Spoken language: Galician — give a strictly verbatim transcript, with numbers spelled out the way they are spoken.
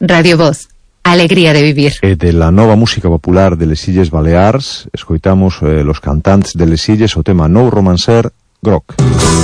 Radio Voz, alegría de vivir. E de la nova música popular de les Illes Balears, escoitamos eh, los cantantes de les Illes o tema Nou Romancer, Groc.